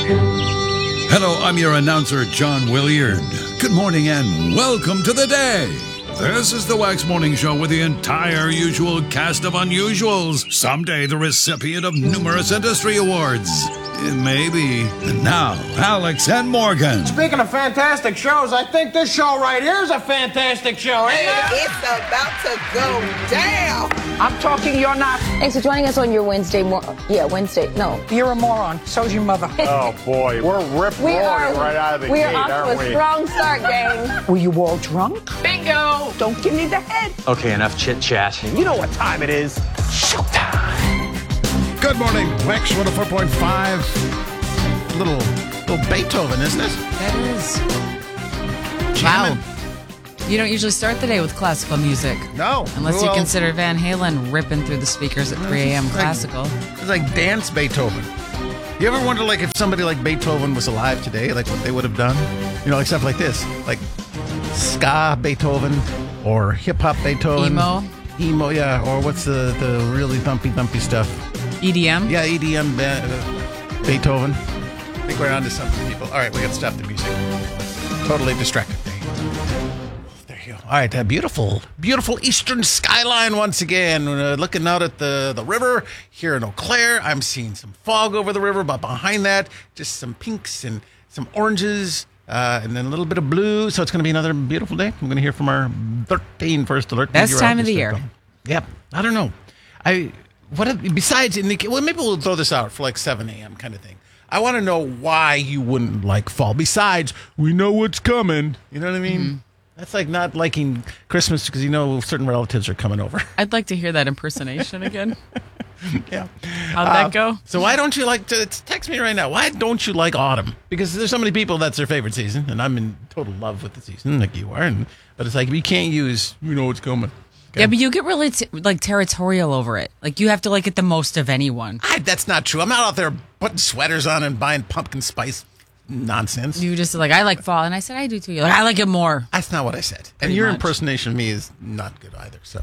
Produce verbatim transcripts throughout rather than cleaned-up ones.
Hello, I'm your announcer, John Williard. Good morning and welcome to the day. This is the Wax Morning Show with the entire usual cast of unusuals. Someday the recipient of numerous industry awards. Maybe. And now, Alex and Morgan. Speaking of fantastic shows, I think this show right here is a fantastic show, ain't it? It's about to go down. I'm talking, you're not. Thanks for joining us on your Wednesday. Mor- yeah, Wednesday. No. You're a moron. So's your mother. Oh, boy. We're rip We roaring are, right out of the we gate, are off aren't to a we? strong start, gang. Were you all drunk? Bingo. Don't give me the head. Okay, enough chit-chat. You know what time it is. Showtime. Good morning, Wax one oh four point five. Little, little Beethoven, isn't it? That is. Jamming. Wow. You don't usually start the day with classical music. No. Unless Well, you consider Van Halen ripping through the speakers at three a.m. it's like- classical. It's like dance Beethoven. You ever wonder, like, if somebody like Beethoven was alive today, like what they would have done? You know, like stuff like this, like ska Beethoven or hip hop Beethoven. Emo. Emo, yeah. Or what's the the really thumpy thumpy stuff? E D M. Yeah, E D M uh, Beethoven. I think we're on to something, people. All right, we got to stop the music. Totally distracted. There you go. All right, uh, beautiful, beautiful eastern skyline once again. Uh, looking out at the, the river here in Eau Claire. I'm seeing some fog over the river, but behind that, just some pinks and some oranges, uh, and then a little bit of blue. So it's going to be another beautiful day. I'm going to hear from our thirteen first alert. Best time of the year. Yep. I don't know. I what besides in the well, maybe we'll throw this out for like seven a.m. kind of thing. I want to know why you wouldn't like fall. Besides, we know what's coming. You know what I mean? Mm-hmm. That's like not liking Christmas because you know certain relatives are coming over. I'd like to hear that impersonation again. Yeah. How'd Uh, that go? So why don't you like to text me right now? Why don't you like autumn? Because there's so many people that's their favorite season, and I'm in total love with the season, like you are. And, but it's like you can't use, you know what's coming. Okay? Yeah, but you get really t- like territorial over it. Like you have to like it the most of anyone. I, that's not true. I'm not out there putting sweaters on and buying pumpkin spice nonsense. You just like I like fall, and I said I do too. You're like I like it more. That's not what I said. And Pretty your much. impersonation of me is not good either. So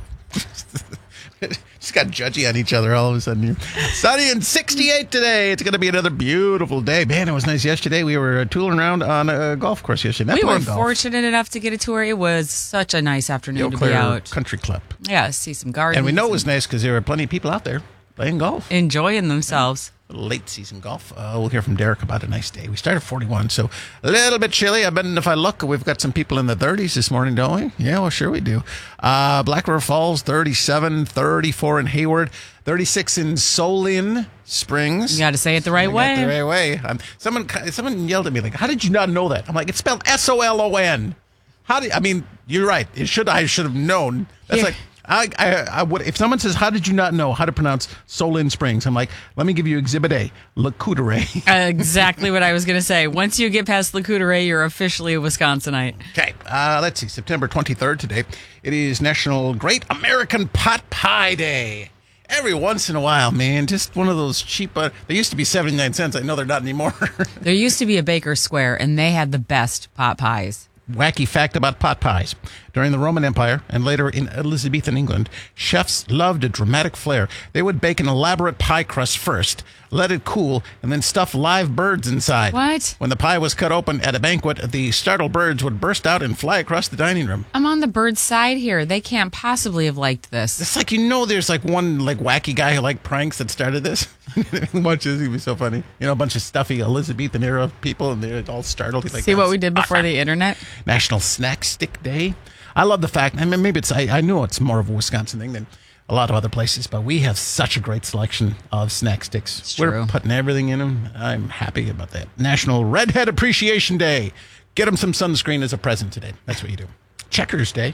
just got judgy on each other all of a sudden. Here. Sunny and sixty-eight today. It's going to be another beautiful day. Man, it was nice yesterday. We were tooling around on a golf course yesterday. Not We were playing golf. fortunate enough to get a tour. It was such a nice The afternoon Eau to be Claire out. Country Club. Yeah, see some gardens. And we know it was nice because there were plenty of people out there playing golf. enjoying themselves. Late season golf. Uh, we'll hear from Derek about a nice day. We started at forty-one, so a little bit chilly. I bet if I look, we've got some people in the thirties this morning, don't we? Yeah, well, sure we do. Uh, Black River Falls, thirty-seven, thirty-four in Hayward, thirty-six in Solin Springs. You got to say it the right I got way. The right way. Um, someone, someone yelled at me like, "How did you not know that?" I'm like, "It's spelled S O L O N." How do you, I mean? You're right. It should. I should have known. That's Yeah. like. I, I, I would if someone says, "How did you not know how to pronounce Solin Springs?" I'm like, "Let me give you Exhibit A, Lacouture." Uh, exactly what I was going to say. Once you get past Lacouture, you're officially a Wisconsinite. Okay, uh, let's see. September twenty-third today. It is National Great American Pot Pie Day. Every once in a while, man, just one of those cheap. Uh, they used to be seventy-nine cents. I know they're not anymore. There used to be a Baker Square, and they had the best pot pies. Wacky fact about pot pies. During the Roman Empire and later in Elizabethan England, chefs loved a dramatic flair. They would bake an elaborate pie crust first, let it cool, and then stuff live birds inside. What? When the pie was cut open at a banquet, the startled birds would burst out and fly across the dining room. I'm on the bird's side here. They can't possibly have liked this. It's like, you know, there's like one like wacky guy who liked pranks that started this. Watch this, he'd be so funny. You know, a bunch of stuffy Elizabethan era people, and they're all startled. He's like, See what we did before the internet? National Snack Stick Day. I love the fact, I mean, maybe it's, I, I know it's more of a Wisconsin thing than a lot of other places, but we have such a great selection of snack sticks. It's We're true. putting everything in them. I'm happy about that. National Redhead Appreciation Day. Get them some sunscreen as a present today. That's what you do. Checkers Day.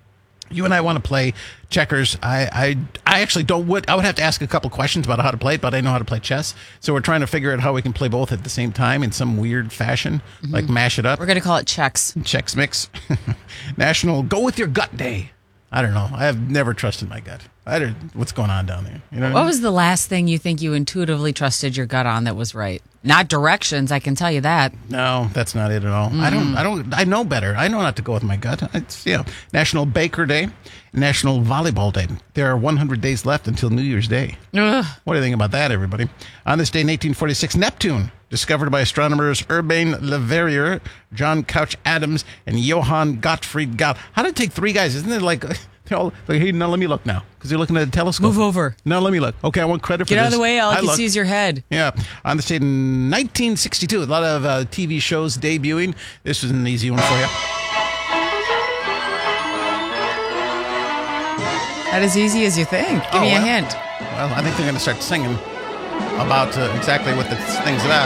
You and I want to play checkers. I, I, I actually don't. Would I would have to ask a couple questions about how to play it, but I know how to play chess. So we're trying to figure out how we can play both at the same time in some weird fashion, Mm-hmm. like mash it up. We're going to call it checks. Chex Mix. National Go With Your Gut Day. I don't know. I have never trusted my gut. I don't. What's going on down there? You know What was the last thing you think you intuitively trusted your gut on that was right? Not directions, I can tell you that. No, that's not it at all. I don't. I don't. I know better. I know not to go with my gut. It's you know, National Baker Day, National Volleyball Day. There are one hundred days left until New Year's Day. Ugh. What do you think about that, everybody? On this day in eighteen forty-six, Neptune, discovered by astronomers Urbain Le Verrier, John Couch Adams, and Johann Gottfried Gall. How did it take three guys? Isn't it like they're all like, hey, now let me look now, because you're looking at a telescope. Move over. Now let me look. Okay, I want credit for Get this. out of the way. All I can look. see is your head. Yeah. On this date in nineteen sixty-two, a lot of uh, T V shows debuting. This was an easy one for you. Not as easy as you think. Give Oh, me a well. hint. Well, I think they're going to start singing about uh, exactly what the thing's about.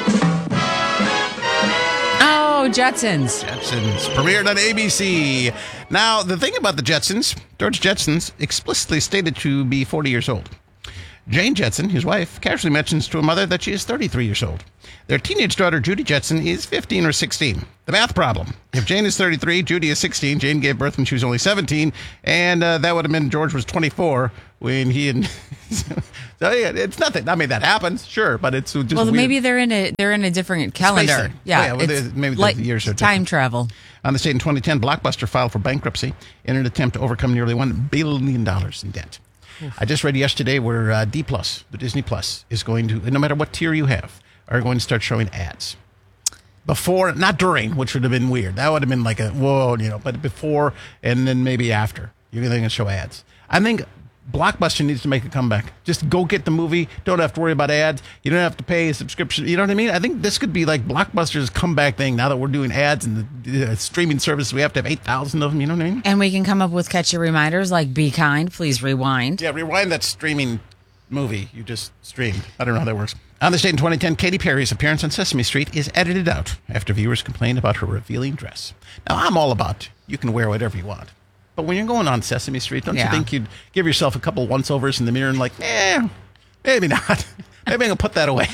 Oh, Jetsons. Jetsons premiered on A B C. Now, the thing about the Jetsons, George Jetson's explicitly stated to be forty years old. Jane Jetson, his wife, casually mentions to her mother that she is thirty-three years old. Their teenage daughter, Judy Jetson, is fifteen or sixteen. The math problem. If Jane is thirty-three, Judy is sixteen. Jane gave birth when she was only seventeen, and uh, that would have meant George was twenty-four when he and... so, yeah, it's nothing. I mean, that happens, sure, but it's just Well, weird. maybe they're in a they're in a different calendar. Spacing. Yeah, Yeah, well, it's they- maybe the like years are time different. travel. On this date in twenty ten, Blockbuster filed for bankruptcy in an attempt to overcome nearly one billion dollars in debt. I just read yesterday where uh, D Plus, the Disney Plus, is going to, no matter what tier you have, are going to start showing ads. Before, not during, which would have been weird. That would have been like a, whoa, you know, but before and then maybe after. You're going to show ads. I think Blockbuster needs to make a comeback. Just go get the movie. Don't have to worry about ads. You don't have to pay a subscription. You know what I mean? I think this could be like Blockbuster's comeback thing now that we're doing ads and the uh, streaming service. We have to have eight thousand of them. You know what I mean? And we can come up with catchy reminders like "Be kind, please rewind." Yeah, rewind that streaming movie you just streamed. I don't know how that works. On this date in twenty ten, Katy Perry's appearance on Sesame Street is edited out after viewers complained about her revealing dress. Now, I'm all about you can wear whatever you want. But when you're going on Sesame Street, don't Yeah. you think you'd give yourself a couple once-overs in the mirror and like, eh, maybe not. Maybe I'm going to put that away.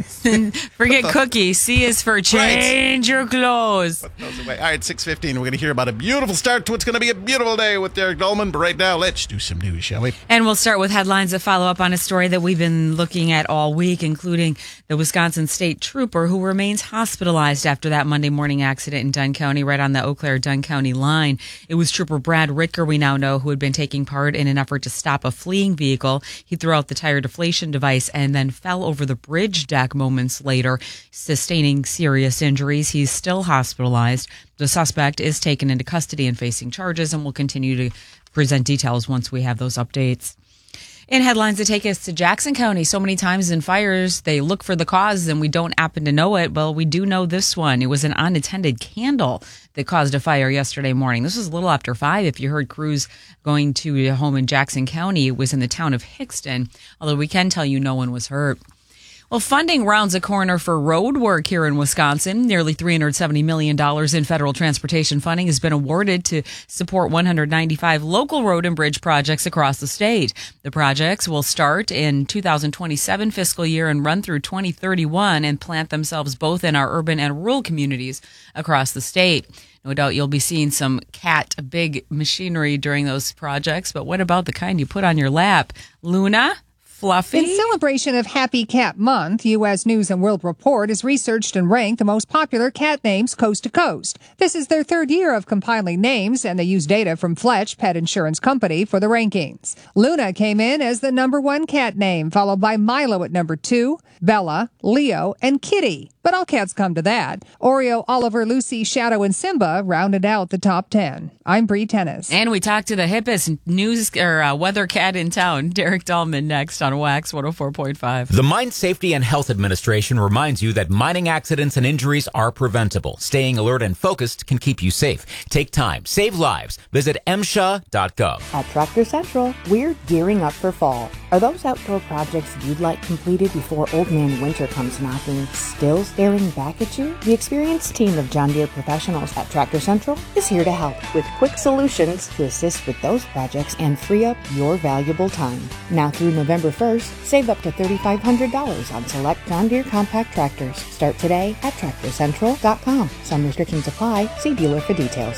Forget Cookie. C is for change your clothes. Put those away. All right, six fifteen. We're going to hear about a beautiful start to what's going to be a beautiful day with Derek Dolman. But right now, let's do some news, shall we? And we'll start with headlines that follow up on a story that we've been looking at all week, including the Wisconsin State Trooper who remains hospitalized after that Monday morning accident in Dunn County, right on the Eau Claire-Dunn County line. It was Trooper Brad Ritker, we now know, who had been taking part in an effort to stop a fleeing vehicle. He threw out the tire deflation device and then fell over the bridge deck moments later, sustaining serious injuries. He's still hospitalized. The suspect is taken into custody and facing charges, and will continue to present details once we have those updates. In headlines that take us to Jackson County, so many times in fires, they look for the cause and we don't happen to know it. Well, we do know this one. It was an unattended candle that caused a fire yesterday morning. This was a little after five. If you heard crews going to a home in Jackson County, it was in the town of Hickston, although we can tell you no one was hurt. Well, funding rounds a corner for road work here in Wisconsin. Nearly three hundred seventy million dollars in federal transportation funding has been awarded to support one hundred ninety-five local road and bridge projects across the state. The projects will start in two thousand twenty-seven fiscal year and run through twenty thirty-one and plant themselves both in our urban and rural communities across the state. No doubt you'll be seeing some cat big machinery during those projects, but what about the kind you put on your lap? Luna? Fluffy? In celebration of Happy Cat Month, U S News and World Report has researched and ranked the most popular cat names coast to coast. This is their third year of compiling names, and they use data from Fletch Pet Insurance Company for the rankings. Luna came in as the number one cat name, followed by Milo at number two, Bella, Leo, and Kitty. But all cats come to that. Oreo, Oliver, Lucy, Shadow, and Simba rounded out the top ten. I'm Bree Tennis. And we talked to the hippest news or uh, weather cat in town, Derek Dahlman, next on Wax one oh four point five. The Mine Safety and Health Administration reminds you that mining accidents and injuries are preventable. Staying alert and focused can keep you safe. Take time. Save lives. Visit m s h a dot gov. At Tractor Central, we're gearing up for fall. Are those outdoor projects you'd like completed before Old Man Winter comes knocking still staring back at you? The experienced team of John Deere professionals at Tractor Central is here to help with quick solutions to assist with those projects and free up your valuable time. Now through November first, save up to three thousand five hundred dollars on select John Deere compact tractors. Start today at tractor central dot com. Some restrictions apply. See dealer for details.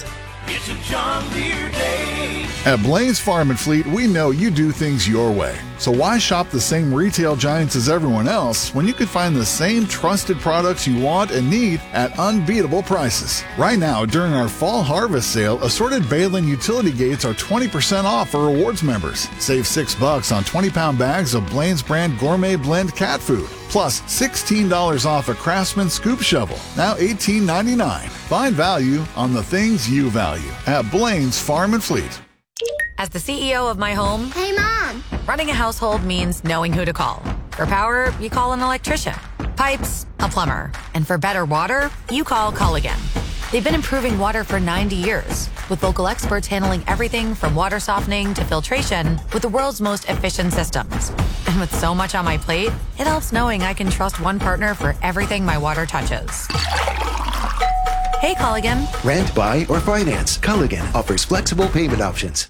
It's a John Deere day. At Blaine's Farm and Fleet, we know you do things your way. So why shop the same retail giants as everyone else when you could find the same trusted products you want and need at unbeatable prices? Right now, during our fall harvest sale, assorted Balin utility gates are twenty percent off for rewards members. Save six bucks on twenty-pound bags of Blaine's brand gourmet blend cat food. Plus sixteen dollars off a Craftsman scoop shovel, now eighteen ninety-nine. Find value on the things you value at Blaine's Farm and Fleet. As the C E O of my home, hey, Mom, running a household means knowing who to call. For power, you call an electrician. Pipes, a plumber. And for better water, you call Culligan. They've been improving water for ninety years, with local experts handling everything from water softening to filtration with the world's most efficient systems. And with so much on my plate, it helps knowing I can trust one partner for everything my water touches. Hey, Culligan. Rent, buy, or finance. Culligan offers flexible payment options.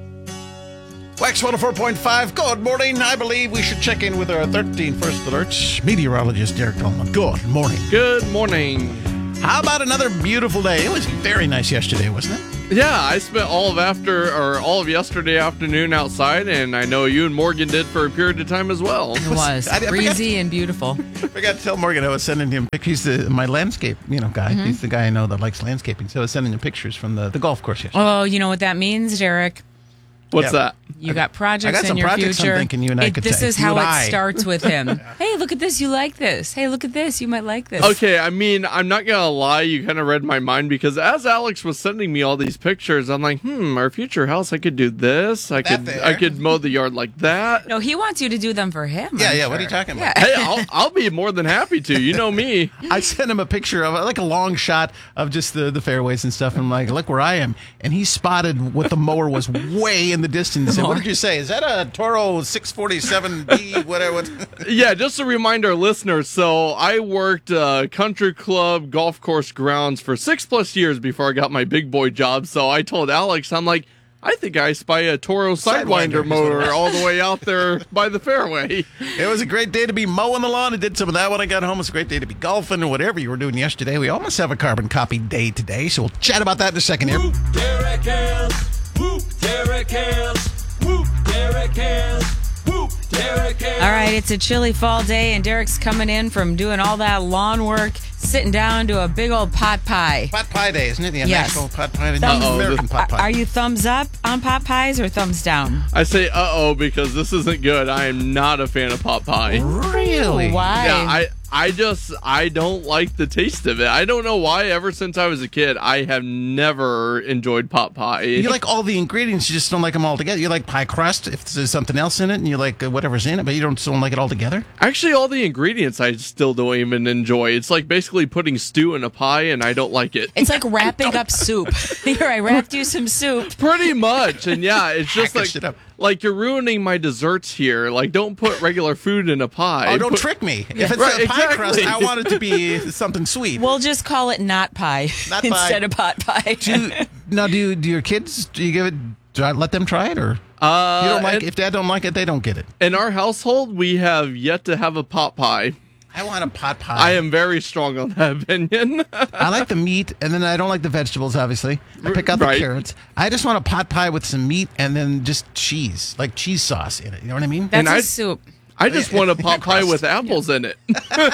Wax one oh four point five, good morning. I believe we should check in with our thirteen First Alerts meteorologist, Derek Tolman. Good morning. Good morning. How about another beautiful day? It was very nice yesterday, wasn't it? Yeah, I spent all of after or all of yesterday afternoon outside, and I know you and Morgan did for a period of time as well. It was I, I breezy and beautiful. I forgot to tell Morgan I was sending him pictures. He's the, my landscape, you know, guy. Mm-hmm. He's the guy I know that likes landscaping. So I was sending him pictures from the, the golf course yesterday. Oh, you know what that means, Derek? What's yeah. that? You got projects I got in some your projects future. I'm thinking you and I it, could this take. is how you it I. starts with him. Hey, look at this. You like this. Hey, look at this. You might like this. Okay, I mean, I'm not going to lie. You kind of read my mind because as Alex was sending me all these pictures, I'm like, hmm, our future house, I could do this. I could there. I could mow the yard like that. No, he wants you to do them for him. Yeah, I'm yeah. sure. What are you talking about? Yeah. Hey, I'll, I'll be more than happy to. You know me. I sent him a picture of like a long shot of just the, the fairways and stuff. And I'm like, look where I am. And he spotted what the mower was way in the distance. And what did you say? Is that a Toro six forty-seven B, whatever? Yeah, just to remind our listeners, so I worked uh, country club golf course grounds for six plus years before I got my big boy job. So I told Alex, I'm like, I think I spy a Toro Sidewinder, Sidewinder motor all the way out there by the fairway. It was a great day to be mowing the lawn. I did some of that when I got home. It was a great day to be golfing or whatever you were doing yesterday. We almost have a carbon copy day today, so we'll chat about that in a second here. Whoop, Derek Hills. Whoop, Derek Hills. Whoop, Derek Hills. Whoop, Derek Hills. All right, it's a chilly fall day, and Derek's coming in from doing all that lawn work, sitting down to a big old pot pie. Pot pie day, isn't it? The yes. national pot pie day. Thumbs, American pot pie. Are you thumbs up on pot pies or thumbs down? I say uh-oh because this isn't good. I am not a fan of pot pie. Really? Why? Yeah, I... I just, I don't like the taste of it. I don't know why. Ever since I was a kid, I have never enjoyed pot pie. You like all the ingredients, you just don't like them all together. You like pie crust if there's something else in it, and you like uh, whatever's in it, but you don't still don't like it all together? Actually, all the ingredients I still don't even enjoy. It's like basically putting stew in a pie, and I don't like it. It's like wrapping up soup. Here, I wrapped you some soup. Pretty much, and yeah, it's just like... It up. Like, you're ruining my desserts here. Like, don't put regular food in a pie. Oh, don't put... trick me. Yeah. If it's Right, a pie exactly. crust, I want it to be something sweet. We'll just call it not pie Not instead pie. of pot pie. Do you, now, do you, do your kids, do you give it, do I let them try it, or Uh, you don't like and- if dad don't like it, they don't get it? In our household, we have yet to have a pot pie. I want a pot pie. I am very strong on that opinion. I like the meat, and then I don't like the vegetables, obviously. I pick out the Right. carrots. I just want a pot pie with some meat and then just cheese, like cheese sauce in it. You know what I mean? That's And a I- soup. I just want a pot pie Crust. with apples in it.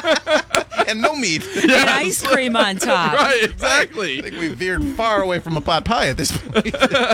And no meat. And ice cream on top. Right, exactly. I think we veered far away from a pot pie at this point.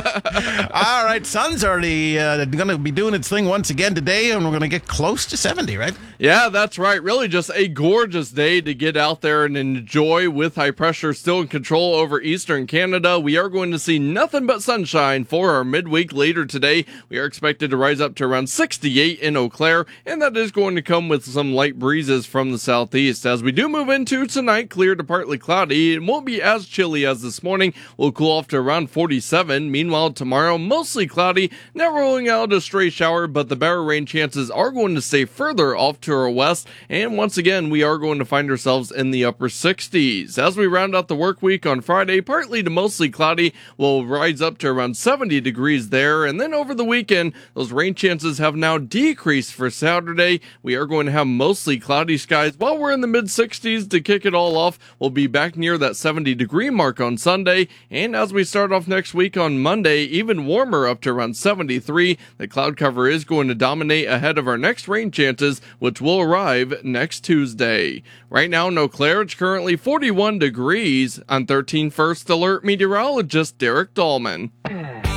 All right, sun's already uh, going to be doing its thing once again today, and we're going to get close to seventy, right? Yeah, that's right. Really just a gorgeous day to get out there and enjoy with high pressure still in control over eastern Canada. We are going to see nothing but sunshine for our midweek later today. We are expected to rise up to around sixty-eight in Eau Claire, and that is going to come with some light breezes from the southeast. As we do move into tonight, clear to partly cloudy. It won't be as chilly as this morning. We'll cool off to around forty-seven. Meanwhile, tomorrow, mostly cloudy, not rolling out a stray shower, but the better rain chances are going to stay further off to our west. And once again, we are going to find ourselves in the upper sixties. As we round out the work week on Friday, partly to mostly cloudy, we'll rise up to around seventy degrees there. And then over the weekend, those rain chances have now decreased for Saturday. We are going to have mostly cloudy skies while we're in the mid sixties. sixties to kick it all off. We'll be back near that seventy degree mark on Sunday. And as we start off next week on Monday, even warmer up to around seventy-three. The cloud cover is going to dominate ahead of our next rain chances, which will arrive next Tuesday. Right now in Eau Claire, it's currently forty-one degrees. On thirteen First Alert meteorologist Derek Dahlman.